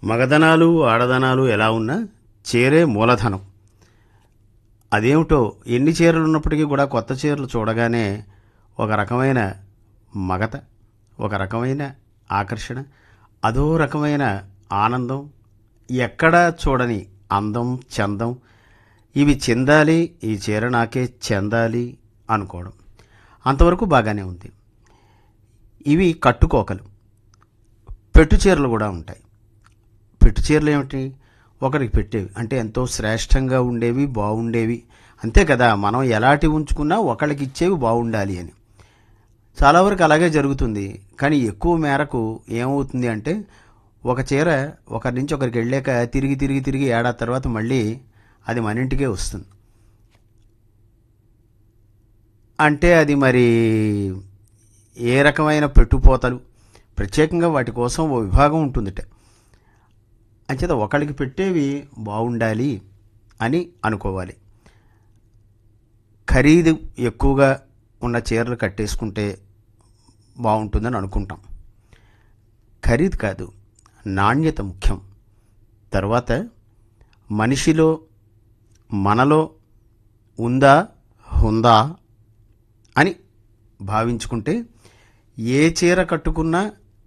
మగధనాలు ఆడధనాలు ఎలా ఉన్నా చీరే మూలధనం. అదేమిటో ఎన్ని చీరలు ఉన్నప్పటికీ కూడా కొత్త చీరలు చూడగానే ఒక రకమైన మగత, ఒక రకమైన ఆకర్షణ, అదో రకమైన ఆనందం, ఎక్కడా చూడని అందం, చందం. ఇవి చెందాలి, ఈ చీర నాకే చెందాలి అనుకోవడం అంతవరకు బాగానే ఉంది. ఇవి కట్టుకోకలు. పెట్టు చీరలు కూడా ఉంటాయి. పెట్టు చీరలు ఏమిటి? ఒకరికి పెట్టేవి అంటే ఎంతో శ్రేష్టంగా ఉండేవి, బాగుండేవి. అంతే కదా, మనం ఎలాంటి ఉంచుకున్నా ఒకళ్ళకి ఇచ్చేవి బాగుండాలి అని. చాలా వరకు అలాగే జరుగుతుంది. కానీ ఎక్కువ మేరకు ఏమవుతుంది అంటే ఒక చీర ఒకరి నుంచి ఒకరికి వెళ్ళాక తిరిగి తిరిగి తిరిగి ఏడాది తర్వాత మళ్ళీ అది మన ఇంటికే వస్తుంది. అంటే అది మరి ఏ రకమైన పెట్టుపోతలు, ప్రత్యేకంగా వాటి కోసం ఓ విభాగం ఉంటుందిట. అంచేత ఒకళ్ళకి పెట్టేవి బాగుండాలి అని అనుకోవాలి. ఖరీదు ఎక్కువగా ఉన్న చీరలు కట్టేసుకుంటే బాగుంటుందని అనుకుంటాం. ఖరీదు కాదు, నాణ్యత ముఖ్యం. తర్వాత మనిషిలో, మనలో ఉందా హుందా అని భావించుకుంటే ఏ చీర కట్టుకున్నా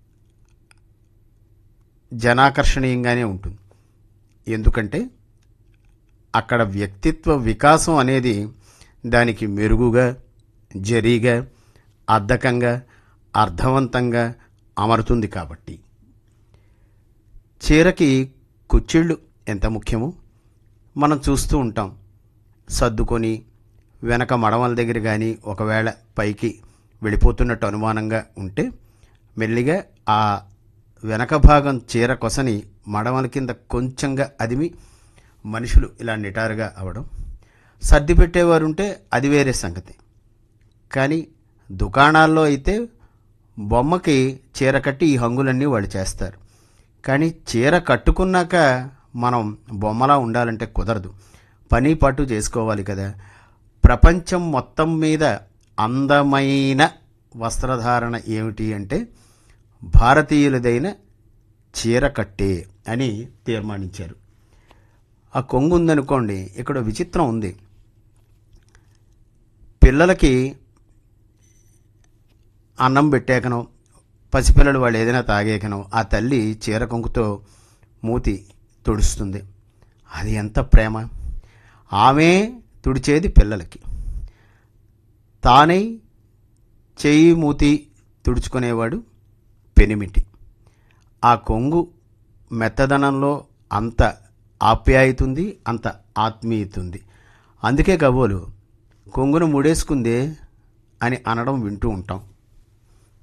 జనాకర్షణీయంగానే ఉంటుంది. ఎందుకంటే అక్కడ వ్యక్తిత్వ వికాసం అనేది దానికి మెరుగుగా, జరీగా, అద్దకంగా, అర్థవంతంగా అమరుతుంది. కాబట్టి చీరకి కుచ్చిళ్ళు ఎంత ముఖ్యమో మనం చూస్తూ ఉంటాం. సర్దుకొని వెనక మడమల దగ్గర కానీ ఒకవేళ పైకి వెళ్ళిపోతున్నట్టు అనుమానంగా ఉంటే మెల్లిగా ఆ వెనక భాగం చీర కొసని మడమల కింద కొంచెంగా అదిమి మనుషులు ఇలా నిటారుగా అవడం. సర్ది పెట్టేవారు ఉంటే అది వేరే సంగతి. కానీ దుకాణాల్లో అయితే బొమ్మకి చీర కట్టి ఈ హంగులన్నీ వాళ్ళు చేస్తారు. కానీ చీర కట్టుకున్నాక మనం బొమ్మలా ఉండాలంటే కుదరదు. పని పాటు చేసుకోవాలి కదా. ప్రపంచం మొత్తం మీద అందమైన వస్త్రధారణ ఏమిటి అంటే భారతీయులదైన చీర కట్టే అని తీర్మానించారు. ఆ కొంగు ఉందనుకోండి, ఇక్కడ విచిత్రం ఉంది. పిల్లలకి అన్నం పెట్టాకనో, పసిపిల్లలు వాళ్ళు ఏదైనా తాగేకనో ఆ తల్లి చీర కొంగుతో మూతి తుడుస్తుంది. అది ఎంత ప్రేమ! ఆమె తుడిచేది పిల్లలకి, తానై చెయ్యి మూతి తుడుచుకునేవాడు పెనిమిటి. ఆ కొంగు మెత్తదనంలో అంత ఆప్యాయత ఉంది, అంత ఆత్మీయత ఉంది. అందుకే కబోలు కొంగును ముడేసుకుందే అని అనడం వింటూ ఉంటాం.